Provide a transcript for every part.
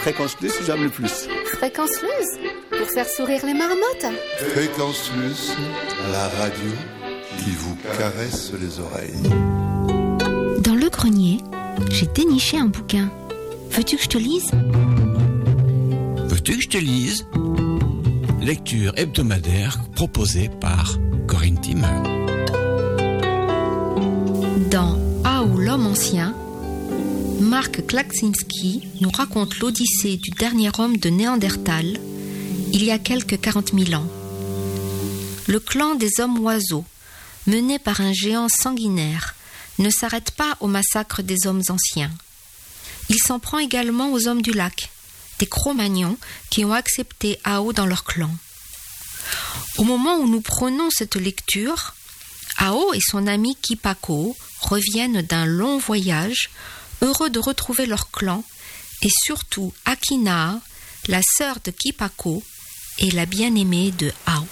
Fréquence Luce, j'aime le plus. Fréquence Luce, pour faire sourire les marmottes. Fréquence Luce, la radio qui vous caresse les oreilles. Dans le grenier, j'ai déniché un bouquin. Veux-tu que je te lise ? Veux-tu que je te lise ? Lecture hebdomadaire proposée par Corinne Timmer. Dans Ao l'homme ancien, Mark Klaksinski nous raconte l'odyssée du dernier homme de Néandertal, il y a quelques 40 000 ans. Le clan des hommes oiseaux, mené par un géant sanguinaire, ne s'arrête pas au massacre des hommes anciens. Il s'en prend également aux hommes du lac, des Cro-Magnons qui ont accepté Ao dans leur clan. Au moment où nous prenons cette lecture, Ao et son ami Kipako reviennent d'un long voyage, heureux de retrouver leur clan, et surtout Akinaa, la sœur de Kipako et la bien-aimée de Ao.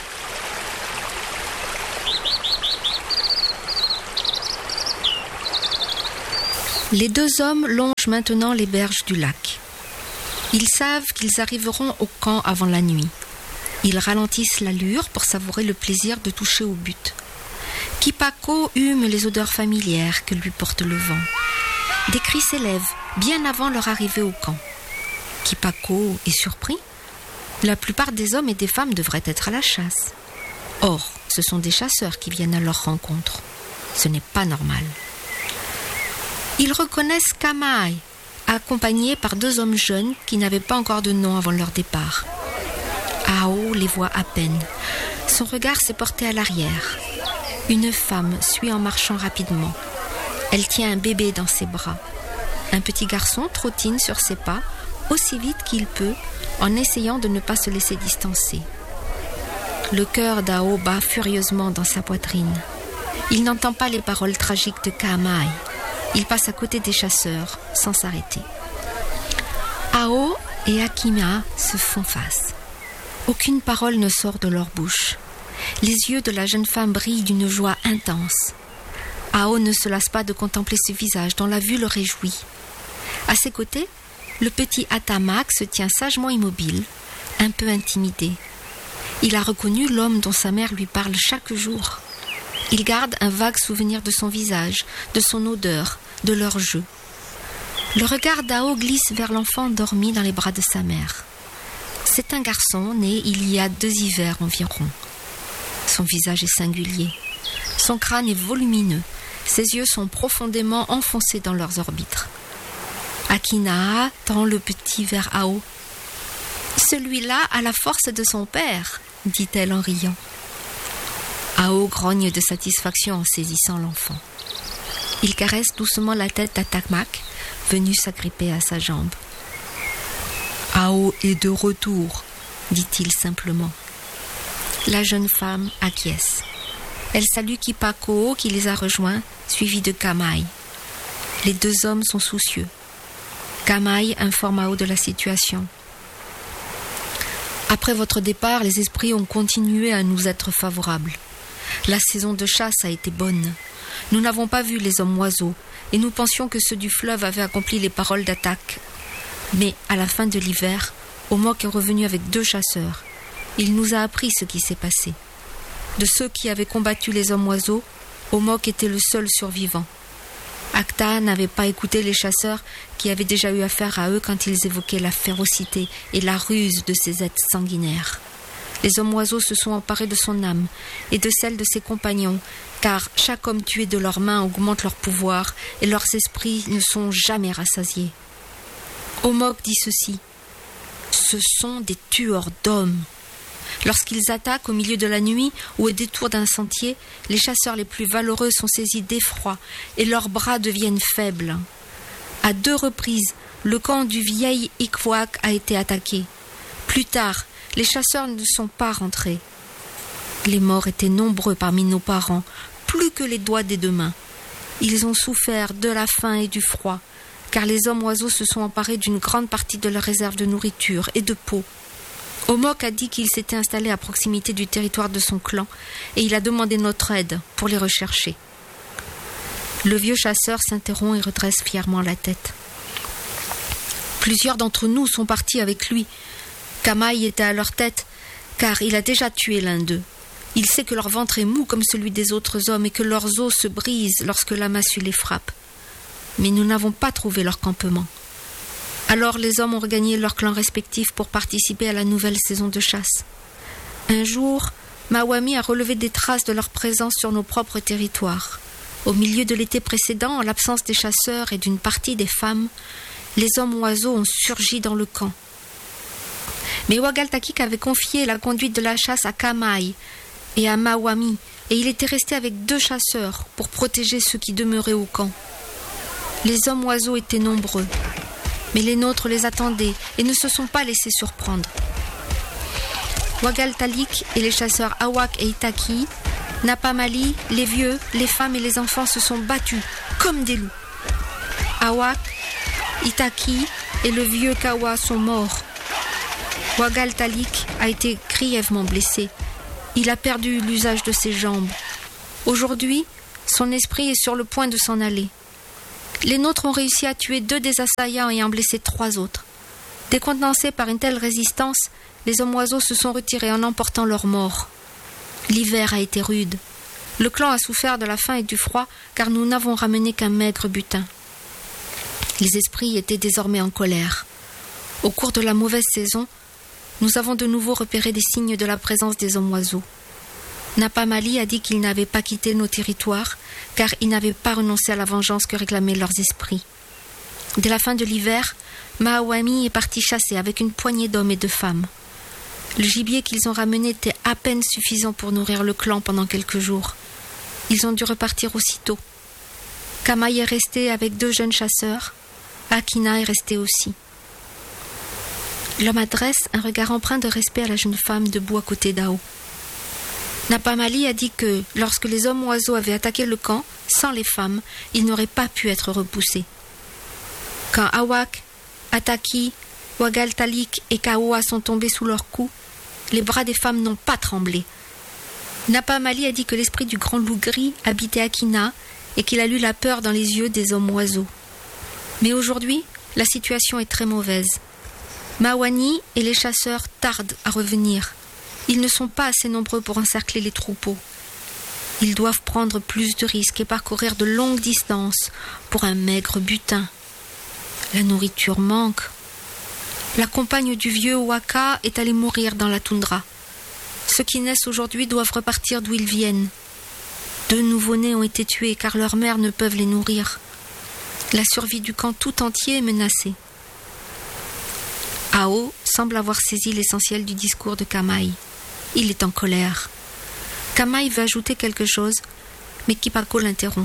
Les deux hommes longent maintenant les berges du lac. Ils savent qu'ils arriveront au camp avant la nuit. Ils ralentissent l'allure pour savourer le plaisir de toucher au but. Kipako hume les odeurs familières que lui porte le vent. Des cris s'élèvent bien avant leur arrivée au camp. Kipako est surpris. La plupart des hommes et des femmes devraient être à la chasse. Or, ce sont des chasseurs qui viennent à leur rencontre. Ce n'est pas normal. Ils reconnaissent Kamaï, accompagné par deux hommes jeunes qui n'avaient pas encore de nom avant leur départ. Ao les voit à peine. Son regard s'est porté à l'arrière. Une femme suit en marchant rapidement. Elle tient un bébé dans ses bras. Un petit garçon trottine sur ses pas aussi vite qu'il peut en essayant de ne pas se laisser distancer. Le cœur d'Ao bat furieusement dans sa poitrine. Il n'entend pas les paroles tragiques de Kamaï. Il passe à côté des chasseurs sans s'arrêter. Ao et Akima se font face. Aucune parole ne sort de leur bouche. Les yeux de la jeune femme brillent d'une joie intense. Ao ne se lasse pas de contempler ce visage dont la vue le réjouit. À ses côtés, le petit Atamak se tient sagement immobile, un peu intimidé. Il a reconnu l'homme dont sa mère lui parle chaque jour. Il garde un vague souvenir de son visage, de son odeur, de leur jeu. Le regard d'Ao glisse vers l'enfant endormi dans les bras de sa mère. C'est un garçon né il y a 2 hivers environ. Son visage est singulier. Son crâne est volumineux. Ses yeux sont profondément enfoncés dans leurs orbites. Akinaa tend le petit vers Ao. « Celui-là a la force de son père », dit-elle en riant. Ao grogne de satisfaction en saisissant l'enfant. Il caresse doucement la tête d'Atamak, venu s'agripper à sa jambe. « Ao est de retour », dit-il simplement. La jeune femme acquiesce. Elle salue Kipako qui les a rejoints, suivi de Kamaï. Les deux hommes sont soucieux. Kamaï informe Ao de la situation. Après votre départ, les esprits ont continué à nous être favorables. La saison de chasse a été bonne. Nous n'avons pas vu les hommes oiseaux et nous pensions que ceux du fleuve avaient accompli les paroles d'attaque. Mais à la fin de l'hiver, Omok est revenu avec 2 chasseurs. Il nous a appris ce qui s'est passé. De ceux qui avaient combattu les hommes oiseaux, Omok était le seul survivant. Acta n'avait pas écouté les chasseurs qui avaient déjà eu affaire à eux quand ils évoquaient la férocité et la ruse de ces êtres sanguinaires. Les hommes oiseaux se sont emparés de son âme et de celle de ses compagnons, car chaque homme tué de leurs mains augmente leur pouvoir et leurs esprits ne sont jamais rassasiés. Omok dit ceci: « Ce sont des tueurs d'hommes. » Lorsqu'ils attaquent au milieu de la nuit ou au détour d'un sentier, les chasseurs les plus valeureux sont saisis d'effroi et leurs bras deviennent faibles. À 2 reprises, le camp du vieil Ikwak a été attaqué. Plus tard, les chasseurs ne sont pas rentrés. Les morts étaient nombreux parmi nos parents, plus que les doigts des 2 mains. Ils ont souffert de la faim et du froid, car les hommes oiseaux se sont emparés d'une grande partie de leur réserve de nourriture et de peau. Omok a dit qu'il s'était installé à proximité du territoire de son clan et il a demandé notre aide pour les rechercher. Le vieux chasseur s'interrompt et redresse fièrement la tête. Plusieurs d'entre nous sont partis avec lui. Kamaï était à leur tête, car il a déjà tué l'un d'eux. Il sait que leur ventre est mou comme celui des autres hommes et que leurs os se brisent lorsque la massue les frappe. Mais nous n'avons pas trouvé leur campement. Alors les hommes ont regagné leurs clans respectifs pour participer à la nouvelle saison de chasse. Un jour, Mawami a relevé des traces de leur présence sur nos propres territoires. Au milieu de l'été précédent, en l'absence des chasseurs et d'une partie des femmes, les hommes oiseaux ont surgi dans le camp. Mais Wagaltakik avait confié la conduite de la chasse à Kamaï et à Mawami, et il était resté avec 2 chasseurs pour protéger ceux qui demeuraient au camp. Les hommes oiseaux étaient nombreux, mais les nôtres les attendaient et ne se sont pas laissés surprendre. Wagaltalik et les chasseurs Awak et Itaki, Napamali, les vieux, les femmes et les enfants se sont battus comme des loups. Awak, Itaki et le vieux Kawa sont morts. Wagaltalik a été grièvement blessé. Il a perdu l'usage de ses jambes. Aujourd'hui, son esprit est sur le point de s'en aller. Les nôtres ont réussi à tuer 2 des assaillants et en blesser 3 autres. Décontenancés par une telle résistance, les hommes oiseaux se sont retirés en emportant leur mort. L'hiver a été rude. Le clan a souffert de la faim et du froid car nous n'avons ramené qu'un maigre butin. Les esprits étaient désormais en colère. Au cours de la mauvaise saison, nous avons de nouveau repéré des signes de la présence des hommes oiseaux. Napamali a dit qu'ils n'avaient pas quitté nos territoires car ils n'avaient pas renoncé à la vengeance que réclamaient leurs esprits. Dès la fin de l'hiver, Mawami est parti chasser avec une poignée d'hommes et de femmes. Le gibier qu'ils ont ramené était à peine suffisant pour nourrir le clan pendant quelques jours. Ils ont dû repartir aussitôt. Kamaï est resté avec 2 jeunes chasseurs. Akina est restée aussi. L'homme adresse un regard empreint de respect à la jeune femme debout à côté d'Ao. Napamali a dit que lorsque les hommes oiseaux avaient attaqué le camp, sans les femmes, ils n'auraient pas pu être repoussés. Quand Awak, Ataki, Wagaltalik et Kaoa sont tombés sous leurs coups, les bras des femmes n'ont pas tremblé. Napamali a dit que l'esprit du grand loup gris habitait Akina et qu'il a lu la peur dans les yeux des hommes oiseaux. Mais aujourd'hui, la situation est très mauvaise. Mawani et les chasseurs tardent à revenir. Ils ne sont pas assez nombreux pour encercler les troupeaux. Ils doivent prendre plus de risques et parcourir de longues distances pour un maigre butin. La nourriture manque. La compagne du vieux Waka est allée mourir dans la toundra. Ceux qui naissent aujourd'hui doivent repartir d'où ils viennent. 2 nouveau-nés ont été tués car leurs mères ne peuvent les nourrir. La survie du camp tout entier est menacée. Ao semble avoir saisi l'essentiel du discours de Kamaï. Il est en colère. Kamaï veut ajouter quelque chose, mais Kipako l'interrompt.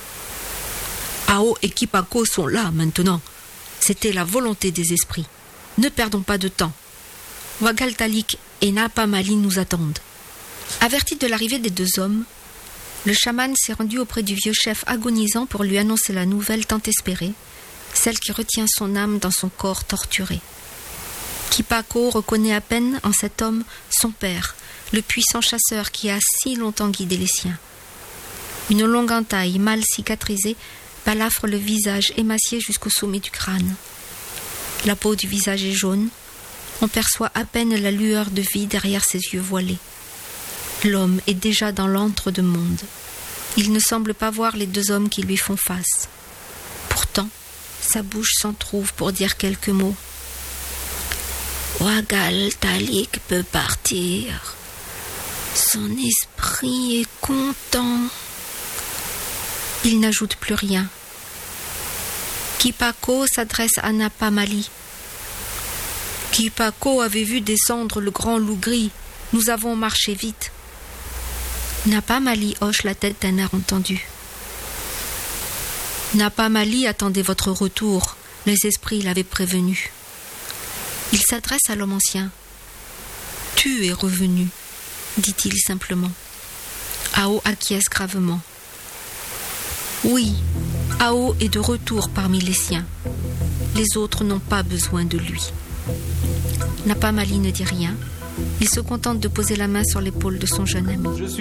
Ao et Kipako sont là maintenant. C'était la volonté des esprits. Ne perdons pas de temps. Wagaltalik et Napamali nous attendent. Averti de l'arrivée des 2 hommes, le chaman s'est rendu auprès du vieux chef agonisant pour lui annoncer la nouvelle tant espérée, celle qui retient son âme dans son corps torturé. Kipako reconnaît à peine en cet homme son père, le puissant chasseur qui a si longtemps guidé les siens. Une longue entaille mal cicatrisée balafre le visage émacié jusqu'au sommet du crâne. La peau du visage est jaune. On perçoit à peine la lueur de vie derrière ses yeux voilés. L'homme est déjà dans l'entre-deux-mondes. Il ne semble pas voir les 2 hommes qui lui font face. Pourtant, sa bouche s'entrouvre pour dire quelques mots. Wagaltalik peut partir. Son esprit est content. Il n'ajoute plus rien. Kipako s'adresse à Napamali. Kipako avait vu descendre le grand loup gris. Nous avons marché vite. Napamali hoche la tête d'un air entendu. Napamali attendait votre retour. Les esprits l'avaient prévenu. Il s'adresse à l'homme ancien. Tu es revenu, dit-il simplement. Ao acquiesce gravement. Oui, Ao est de retour parmi les siens. Les autres n'ont pas besoin de lui. Napamali ne dit rien. Il se contente de poser la main sur l'épaule de son jeune ami.